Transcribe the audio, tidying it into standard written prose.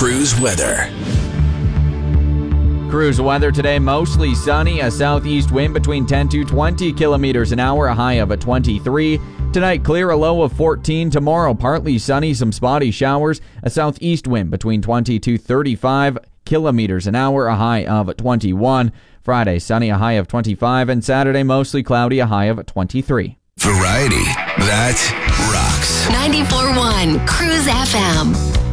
Cruise weather. Cruise weather today, mostly sunny, a southeast wind between 10 to 20 kilometers an hour, a high of 23. Tonight, clear, a low of 14. Tomorrow, partly sunny, some spotty showers, a southeast wind between 20 to 35 kilometers an hour, a high of 21. Friday, sunny, a high of 25, and Saturday, mostly cloudy, a high of 23. Variety that rocks. 94.1 Cruise FM.